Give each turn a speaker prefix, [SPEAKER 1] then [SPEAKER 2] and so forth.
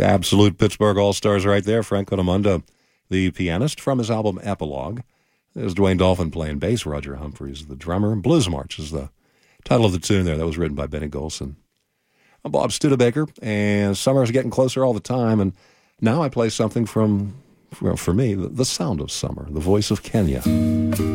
[SPEAKER 1] Absolute Pittsburgh All-Stars right there. Frank Conamunda, the pianist, from his album Epilogue. There's Dwayne Dolphin playing bass. Roger Humphreys, the drummer. Blues March is the title of the tune there. That was written by Benny Golson. I'm Bob Studebaker, and summer is getting closer all the time, and now I play something from, for me, the sound of summer, the voice of Kenya.